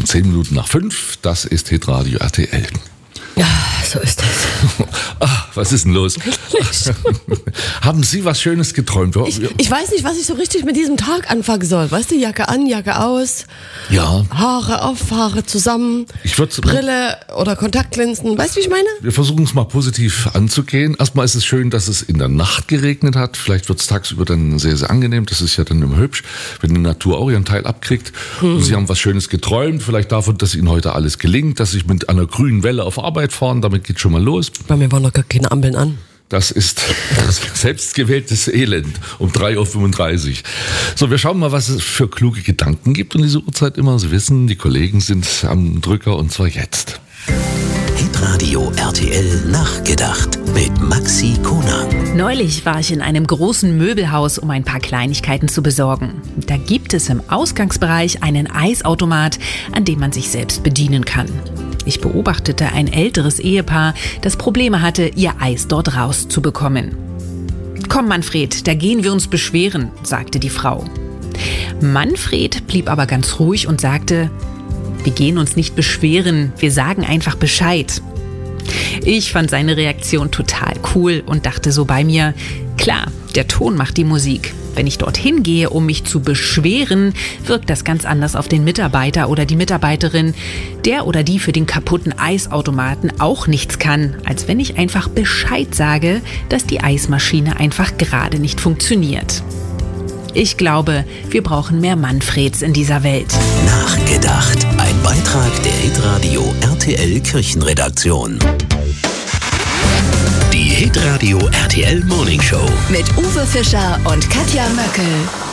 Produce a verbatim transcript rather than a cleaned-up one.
zehn Minuten nach fünf, das ist Hitradio R T L. Ja, so ist das. Ach, was ist denn los? Haben Sie was Schönes geträumt? Ich, ich weiß nicht, was ich so richtig mit diesem Tag anfangen soll. Weißt du, Jacke an, Jacke aus, Ja. Haare auf, Haare zusammen, Ich würd's- Brille oder Kontaktlinsen. Weißt du, wie ich meine? Wir versuchen es mal positiv anzugehen. Erstmal ist es schön, dass es in der Nacht geregnet hat. Vielleicht wird es tagsüber dann sehr, sehr angenehm. Das ist ja dann immer hübsch, wenn die Natur auch ihren Teil abkriegt. Hm. Und Sie haben was Schönes geträumt. Vielleicht davon, dass Ihnen heute alles gelingt, dass Sie mit einer grünen Welle auf Arbeit fahren. Damit geht schon mal los. Bei mir waren noch gar keine Ampeln an. Das ist selbstgewähltes Elend um drei Uhr fünfunddreißig. So, wir schauen mal, was es für kluge Gedanken gibt um diese Uhrzeit immer. Sie wissen, die Kollegen sind am Drücker und zwar jetzt. Hitradio R T L nachgedacht mit Maxi Konag. Neulich war ich in einem großen Möbelhaus, um ein paar Kleinigkeiten zu besorgen. Da gibt es im Ausgangsbereich einen Eisautomat, an dem man sich selbst bedienen kann. Ich beobachtete ein älteres Ehepaar, das Probleme hatte, ihr Eis dort rauszubekommen. »Komm, Manfred, da gehen wir uns beschweren«, sagte die Frau. Manfred blieb aber ganz ruhig und sagte: »Wir gehen uns nicht beschweren, wir sagen einfach Bescheid.« Ich fand seine Reaktion total cool und dachte so bei mir: Klar, der Ton macht die Musik. Wenn ich dorthin gehe, um mich zu beschweren, wirkt das ganz anders auf den Mitarbeiter oder die Mitarbeiterin, der oder die für den kaputten Eisautomaten auch nichts kann, als wenn ich einfach Bescheid sage, dass die Eismaschine einfach gerade nicht funktioniert. Ich glaube, wir brauchen mehr Manfreds in dieser Welt. Nachgedacht. Ein Beitrag der Hitradio R T L Kirchenredaktion. Die Hitradio R T L Morning Show Mit Uwe Fischer und Katja Möckel.